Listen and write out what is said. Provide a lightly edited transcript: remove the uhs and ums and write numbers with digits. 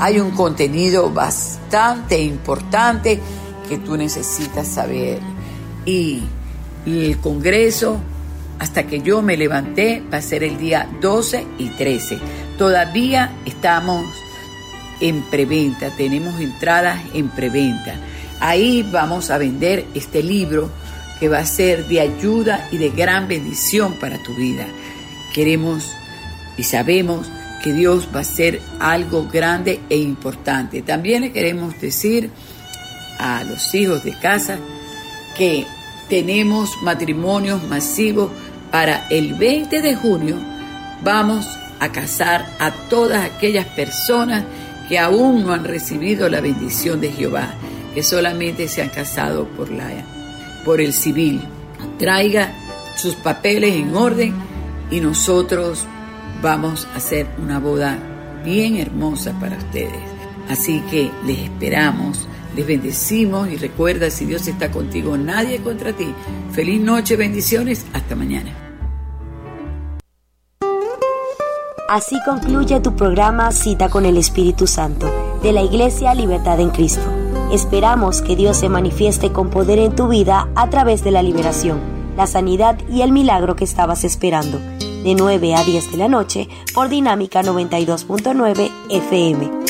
Hay un contenido bastante importante que tú necesitas saber. Y el Congreso, hasta que yo me levanté, va a ser el día 12 y 13. Todavía estamos en preventa, tenemos entradas en preventa. Ahí vamos a vender este libro que va a ser de ayuda y de gran bendición para tu vida. Queremos y sabemos que Dios va a hacer algo grande e importante. También le queremos decir a los hijos de casa que tenemos matrimonios masivos para el 20 de junio. Vamos a casar a todas aquellas personas que aún no han recibido la bendición de Jehová, que solamente se han casado por el civil. Traiga sus papeles en orden y nosotros vamos a hacer una boda bien hermosa para ustedes. Así que les esperamos, les bendecimos y recuerda, si Dios está contigo, nadie contra ti. Feliz noche, bendiciones, hasta mañana. Así concluye tu programa Cita con el Espíritu Santo de la Iglesia Libertad en Cristo. Esperamos que Dios se manifieste con poder en tu vida a través de la liberación, la sanidad y el milagro que estabas esperando. De 9 a 10 de la noche por Dinámica 92.9 FM.